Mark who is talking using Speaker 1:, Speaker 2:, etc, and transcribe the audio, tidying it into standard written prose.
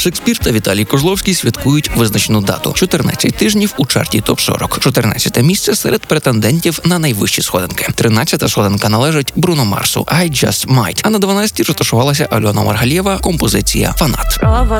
Speaker 1: Шекспір та Віталій Козловський святкують визначену дату – 14 тижнів у чарті ТОП-40. 14 місце серед претендентів на найвищі сходинки. 13-та сходинка належить Бруно Марсу «I Just Might», а на 12-й розташувалася Альона Маргалєва композиція «Фанат».